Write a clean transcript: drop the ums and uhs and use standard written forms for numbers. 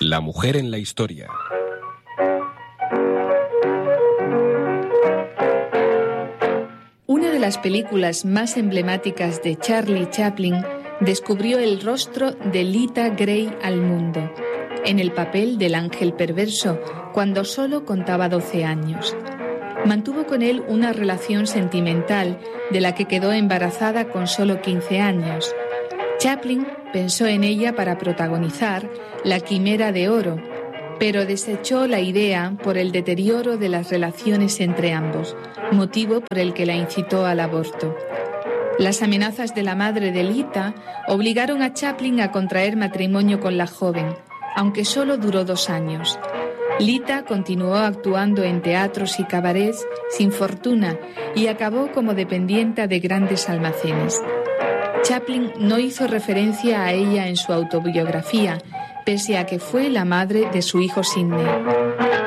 La mujer en la historia. Una de las películas más emblemáticas de Charlie Chaplin descubrió el rostro de Lita Grey al mundo, en el papel del ángel perverso, cuando solo contaba 12 años. Mantuvo con él una relación sentimental de la que quedó embarazada con solo 15 años. Chaplin pensó en ella para protagonizar La Quimera de Oro, pero desechó la idea por el deterioro de las relaciones entre ambos, motivo por el que la incitó al aborto. Las amenazas de la madre de Lita obligaron a Chaplin a contraer matrimonio con la joven, aunque solo duró 2 años. Lita continuó actuando en teatros y cabarets sin fortuna y acabó como dependienta de grandes almacenes. Chaplin no hizo referencia a ella en su autobiografía, pese a que fue la madre de su hijo Sidney.